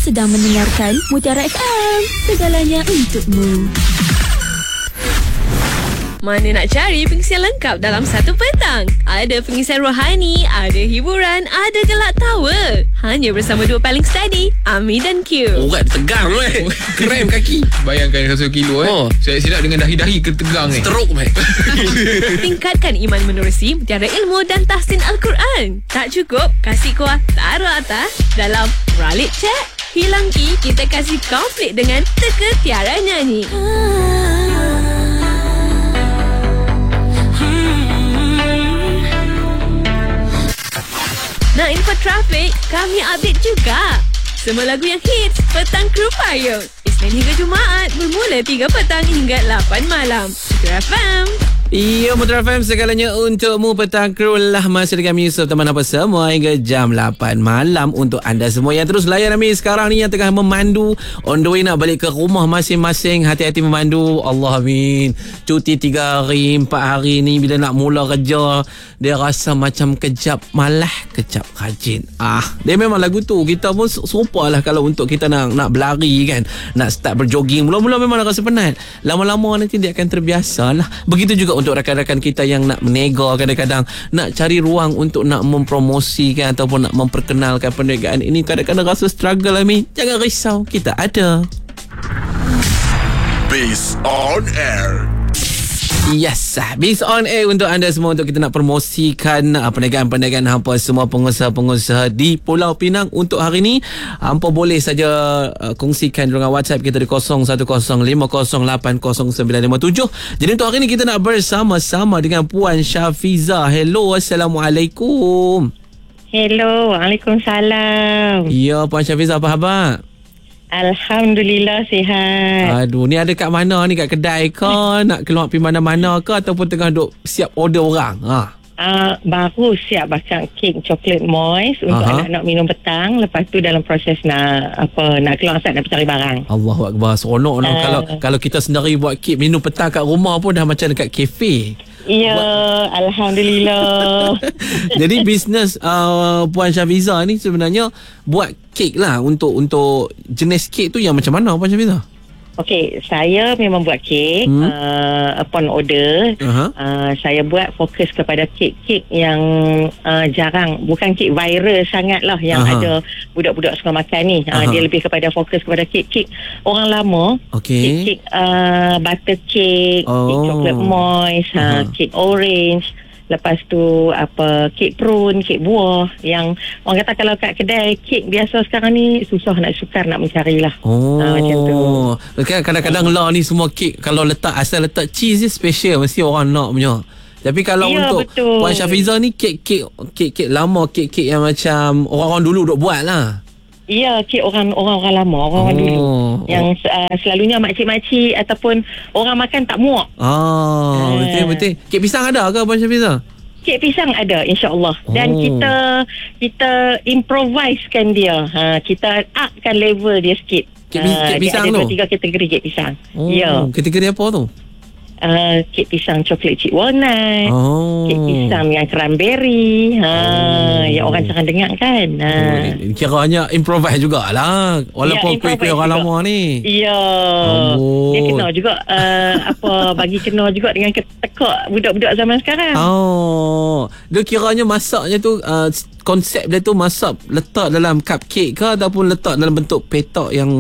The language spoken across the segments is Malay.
sedang mendengarkan Mutiara FM, segalanya untukmu. Mana nak cari pengisian lengkap dalam satu petang? Ada pengisian rohani, ada hiburan, ada gelak tawa. Hanya bersama dua paling steady, Ami dan Q. Orang tegang krem kaki. Bayangkan 100 kilo Saya silap dengan dahi-dahi ketegang Stroke Tingkatkan iman menerusi mutiara ilmu dan tahsin Al-Quran. Tak cukup? Kasih kuah taruh atas dalam Ralik Cek. Hilang ki, kita kasih konflik dengan teka tiara nyanyi. Nak info trafik? Kami update juga. Semua lagu yang hits, Petang Kru Payung. Isnin hingga Jumaat, bermula 3 petang hingga 8 malam. Mutiara FM. Ya, Mutiara FM, segalanya untukmu. Petang Kru lah, masih dengan Yusuf, teman apa semua, hingga jam 8 malam untuk anda semua yang terus layan kami sekarang ni, yang tengah memandu on the way nak balik ke rumah masing-masing. Hati-hati memandu. Allah amin. Cuti 3 hari 4 hari ni, bila nak mula kerja dia rasa macam kejap malah kejap rajin. Dia memang lagu tu. Kita pun serupa lah kalau untuk kita nak berlari kan, nak start berjogging. Mula-mula memang rasa penat, lama-lama nanti dia akan terbiasa lah. Begitu juga untuk rakan-rakan kita yang nak menega, kadang-kadang nak cari ruang untuk nak mempromosikan ataupun nak memperkenalkan perniagaan ini, kadang-kadang rasa struggle Amin. Jangan risau, kita ada Biz On Air. Yes, Biz On Air untuk anda semua, untuk kita nak promosikan perniagaan-perniagaan hampa semua pengusaha-pengusaha di Pulau Pinang. Untuk hari ni hampa boleh saja kongsikan dengan WhatsApp kita di 0110808097. Jadi untuk hari ni kita nak bersama-sama dengan Puan Syafiza. Hello, Assalamualaikum. Hello, Waalaikumsalam. Ya, Puan Syafiza, apa khabar? Alhamdulillah sihat. Aduh, ni ada kat mana ni? Kat kedai ke? Nak keluar pergi mana-mana ke? Ataupun tengah duk siap order orang? Baru siap bakar kek coklat moist untuk anak-anak minum petang. Lepas tu dalam proses nak keluar asal nak cari barang. Allahu Akbar, seronok no. Kalau kita sendiri buat kek minum petang kat rumah pun dah macam dekat kafe. Ya, Alhamdulillah. Jadi bisnes Puan Syafiza ni sebenarnya buat kek lah. Untuk jenis kek tu yang macam mana Puan Syafiza? Okey, saya memang buat kek upon order. Saya buat fokus kepada kek-kek yang jarang, bukan kek viral sangat lah yang ada budak-budak suka makan ni. Dia lebih kepada fokus kepada kek-kek orang lama. Kek butter cake, kek coklat moist, kek orange. Lepas tu kek prune, kek buah, yang orang kata kalau kat kedai kek biasa sekarang ni susah nak sukar nak mencari lah. Macam tu. Kadang-kadang lah ni semua kek kalau asal letak cheese je special, mesti orang nak punya. Tapi kalau untuk betul. Puan Syafiza ni kek lama, kek yang macam orang-orang dulu duk buat lah. Ya, kek orang-orang lama, orang dulu. Yang selalunya makcik-makcik ataupun orang makan tak muak. Betul. Kek pisang ada ke Puan Syafiza? Kek pisang ada, insya-Allah. Dan kita improvisekan dia. Kita upkan level dia sikit. Kek pisang tu? Ada 3 kategori kek pisang. Ya. Kategori apa tu? Kek pisang coklat cik walnut, kek pisang yang cranberry, yang orang jarang dengar kan. Kiranya improvise jugalah, walaupun kuih-kuih orang lama ni. Ya, dia kena juga bagi kena juga dengan tekak budak-budak zaman sekarang. Dia kiranya masaknya tu konsep dia tu masak letak dalam cupcake ke ataupun letak dalam bentuk petak yang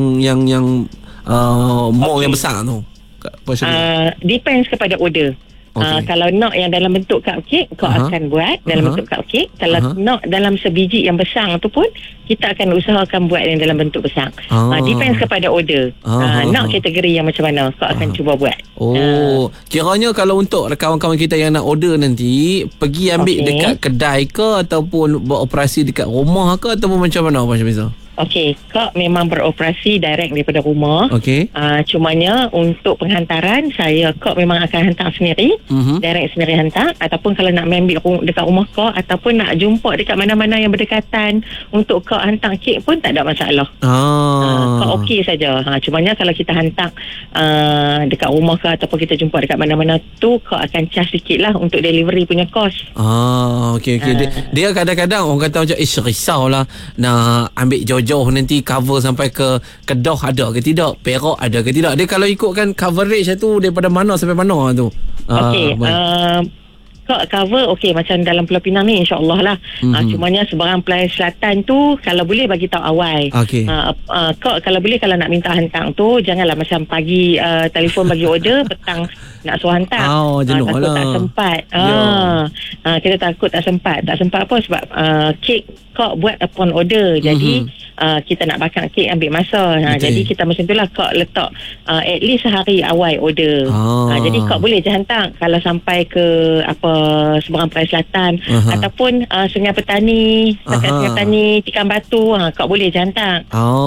mall yang besar tu? Depends kepada order. Kalau nak yang dalam bentuk cupcake, kau akan buat dalam bentuk cupcake. Kalau nak dalam sebiji yang besar tu pun, kita akan usahakan buat yang dalam bentuk besar. Depends kepada order. Nak kategori yang macam mana, kau akan cuba buat. Kiranya kalau untuk kawan-kawan kita yang nak order nanti, pergi ambil dekat kedai ke ataupun beroperasi dekat rumah ke ataupun macam mana Puan Syafiza? Okey, Kak memang beroperasi direct daripada rumah. Okey. Cumanya untuk penghantaran, Kak memang akan hantar sendiri. Direct sendiri hantar. Ataupun kalau nak ambil dekat rumah Kak, ataupun nak jumpa dekat mana-mana yang berdekatan untuk Kak hantar kek pun tak ada masalah. Kak okey saja. Cumanya kalau kita hantar dekat rumah Kak ataupun kita jumpa dekat mana-mana tu, Kak akan charge sikit lah untuk delivery punya cost. Okey. Dia kadang-kadang orang kata macam risau lah nak ambil jauh jauh nanti cover sampai ke Kedah ada ke tidak, Perak ada ke tidak. Dia kalau ikutkan coverage tu daripada mana sampai mana tu? Okey, cover okey macam dalam Pulau Pinang ni insya-Allah lah. Cumanya sebarang Pelayan Selatan tu kalau boleh bagi tahu awal. Okey. Kalau boleh kalau nak minta hantar tu janganlah macam pagi telefon bagi order petang nak suruh hantar. Jenuh takut lah. tak sempat. Kita takut tak sempat. Tak sempat apa sebab kek kok buat upon order. Jadi kita nak bakar kek ambil masa. Jadi kita macam itulah kok letak at least sehari awal order. Jadi kok boleh je hantar kalau sampai ke seberang Pelayan Selatan ataupun Sungai Petani, Sungai Petani, Tikan Batu, kok boleh je hantar.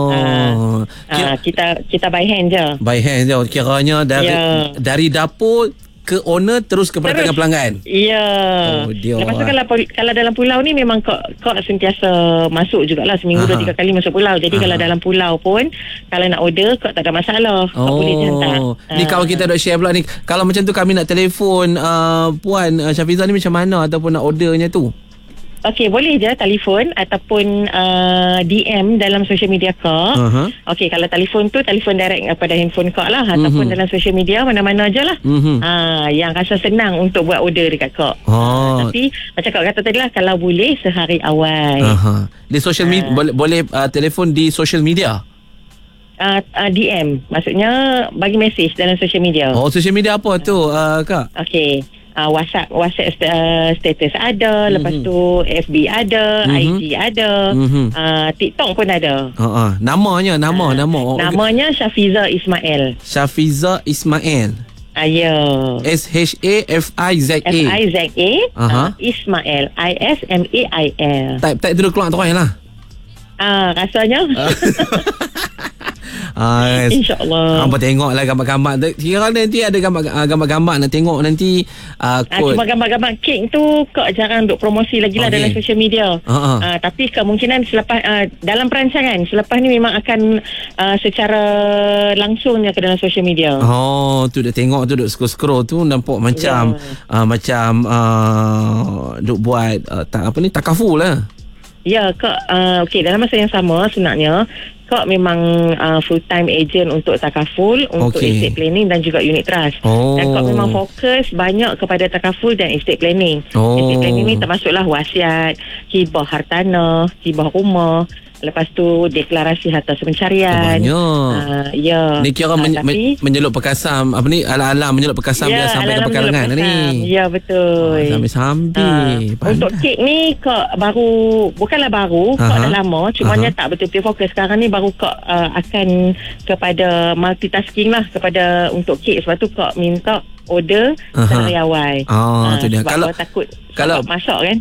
Kita by hand je. By hand je kiranya dari dapur ke owner terus kepada tangan pelanggan. Ya. Lepas tu kalau dalam pulau ni memang kok sentiasa masuk jugalah seminggu 2-3 kali masuk pulau. Jadi kalau dalam pulau pun kalau nak order kok tak ada masalah. Kok boleh je hantar. Ni kalau kita nak share pula ni, kalau macam tu kami nak telefon Puan Syafizah ni macam mana ataupun nak ordernya tu? Okey, boleh je telefon ataupun DM dalam social media Kak. Okey, kalau telefon tu telefon direct kepada handphone Kak lah ataupun dalam social media mana-mana je lah. Yang rasa senang untuk buat order dekat Kak. Tapi macam Kak kata tadi lah, kalau boleh sehari awal. Di social media boleh telefon di social media? DM, maksudnya bagi mesej dalam social media. Social media apa tu Kak? Okey. WhatsApp status ada, lepas tu FB ada, IG ada, TikTok pun ada. Namanya namanya Syafizah Ismail. Syafizah Ismail. Ya. SHAFIZA. Ismail. ISMAIL. Type dulu keluar terus lah. Rasanya. InsyaAllah. Apa tengoklah gambar-gambar. Kira nanti ada gambar-gambar nak tengok nanti cuma gambar-gambar kek tu kok jarang duk promosi lagi lah dalam social media. Tapi kemungkinan selepas dalam perancangan selepas ni memang akan secara langsungnya ke dalam social media. Tu dah tengok tu duk scroll tu nampak macam duk buat takaful lah. Ya, Kak. Okey, dalam masa yang sama sebenarnya Kak memang full time agent untuk takaful, untuk estate planning dan juga unit trust. Dan Kak memang fokus banyak kepada takaful dan estate planning. Estate planning ni termasuklah wasiat, hibah hartanah, hibah rumah, lepas tu deklarasi harta pencarian. Ya. Ni kira menyelup perkasam ala-ala menyelup perkasam dia sampai ke pekarangan ni. Ya, betul. Sambil-sambil. Untuk kek ni Kak bukanlah baru, Kak dah lama, cumanya tak betul-betul fokus. Sekarang ni baru Kak akan kepada multitasking lah kepada untuk kek. Sebab tu Kak minta order sehari awal. Tu dia. Kalau masak kan?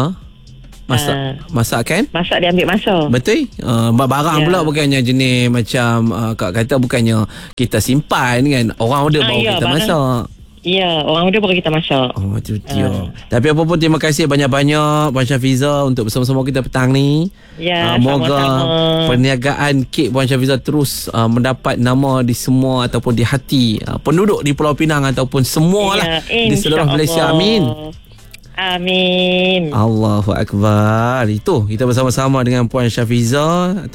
Masak kan? Masak dia ambil masa. Betul. Barang pula bukannya jenis macam Kak kata bukannya kita simpan kan. Orang order baru kita masak. Ya, orang order baru kita masak. Itu dia. Tapi apa pun terima kasih banyak-banyak Puan Syafizah untuk bersama-sama kita petang ni. Moga perniagaan kek Puan Syafizah terus mendapat nama di semua ataupun di hati penduduk di Pulau Pinang ataupun semualah di seluruh Malaysia. Amin. Amin. Allahu Akbar. Itu kita bersama-sama dengan Puan Syafizah.